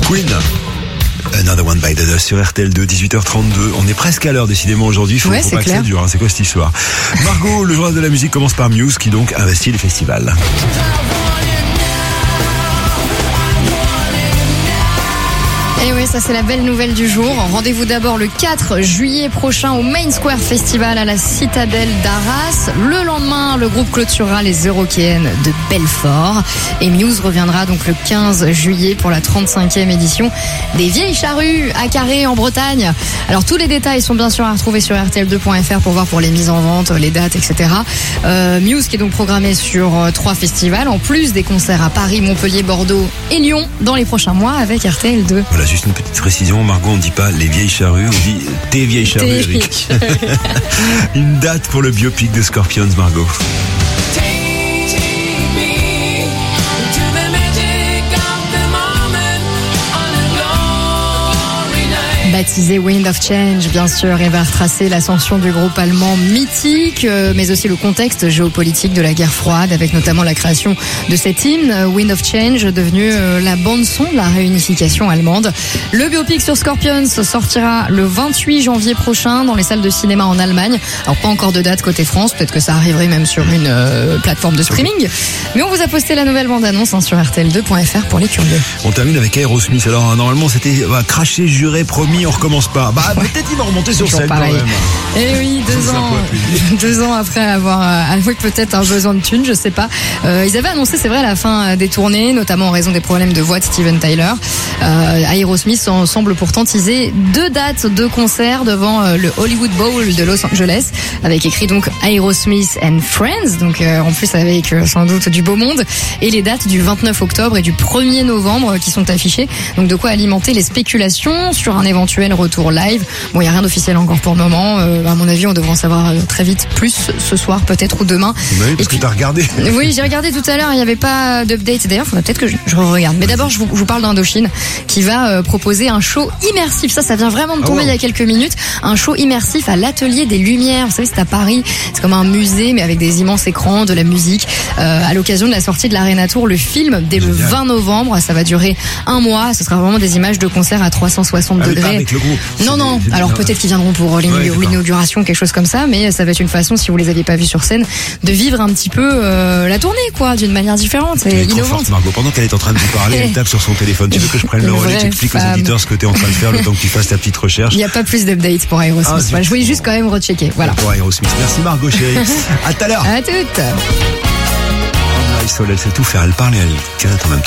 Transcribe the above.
Queen. Another One by the Dust sur RTL2, 18h32. On est presque à l'heure décidément aujourd'hui. Faut pas que ça dure. C'est quoi cette histoire? Margot, le journal de la musique commence par Muse qui donc investit les festivals. Et oui, ça c'est la belle nouvelle du jour. Rendez-vous d'abord le 4 juillet prochain au Main Square Festival à la Citadelle d'Arras. Le lendemain, le groupe clôturera les Eurokéennes de Belfort. Et Muse reviendra donc le 15 juillet pour la 35e édition des Vieilles Charrues à Carré en Bretagne. Alors tous les détails sont bien sûr à retrouver sur rtl2.fr pour voir pour les mises en vente, les dates, etc. Muse qui est donc programmé sur 3 festivals, en plus des concerts à Paris, Montpellier, Bordeaux et Lyon dans les prochains mois avec RTL2. Voilà, juste une petite précision, Margot, on ne dit pas les vieilles charrues, on dit tes vieilles charrues, Eric. Une date pour le biopic de Scorpions, Margot. Baptisé Wind of Change, bien sûr, et va retracer l'ascension du groupe allemand mythique, mais aussi le contexte géopolitique de la guerre froide, avec notamment la création de cet hymne, Wind of Change, devenu la bande-son de la réunification allemande. Le biopic sur Scorpions sortira le 28 janvier prochain dans les salles de cinéma en Allemagne. Alors pas encore de date côté France, peut-être que ça arriverait même sur une plateforme de streaming, mais on vous a posté la nouvelle bande-annonce sur rtl2.fr pour les curieux. On termine avec Aerosmith. Alors normalement c'était cracher, jurer, promis, on recommence pas. Peut-être il va remonter sur scène quand même. Eh oui, 2 ans après avoir avoué peut-être un besoin de thunes, je sais pas. Ils avaient annoncé, c'est vrai, la fin des tournées, notamment en raison des problèmes de voix de Steven Tyler. Aerosmith semble pourtant teaser 2 dates de concert devant le Hollywood Bowl de Los Angeles, avec écrit donc Aerosmith and Friends, donc en plus avec sans doute du beau monde, et les dates du 29 octobre et du 1er novembre qui sont affichées. Donc de quoi alimenter les spéculations sur un éventuel retour live. Bon, il n'y a rien d'officiel encore pour le moment. À mon avis, on devrait en savoir très vite plus ce soir, peut-être, ou demain. Oui, parce que t'as regardé. Oui, j'ai regardé tout à l'heure, il n'y avait pas d'update. D'ailleurs, il faudrait peut-être que je regarde. Mais d'abord, je vous parle d'Indochine qui va proposer un show immersif. Ça vient vraiment de tomber il y a quelques minutes. Un show immersif à l'Atelier des Lumières. Vous savez, c'est à Paris. C'est comme un musée, mais avec des immenses écrans, de la musique. À l'occasion de la sortie de l'Arena Tour, le film, dès le 20 novembre. Ça va durer 1 mois. Ce sera vraiment des images de concert à 360 degrés. Avec le groupe. Non. Alors peut-être qu'ils viendront pour l'inauguration, quelque chose comme ça, mais ça va être une façon, si vous les aviez pas vus sur scène, de vivre un petit peu la tournée, quoi, d'une manière différente. C'est innovant. Margot, pendant qu'elle est en train de vous parler, elle tape sur son téléphone. Tu veux que je prenne le relais, tu expliques aux auditeurs ce que tu es en train de faire le temps que tu fasses ta petite recherche. Il n'y a pas plus d'updates pour Aerosmith. Je voulais juste quand même rechecker. Voilà. Pour Aerosmith. Merci Margot, chérie. À tout à l'heure. À toutes. Soleil, c'est tout faire. Elle parle et elle cante en même temps.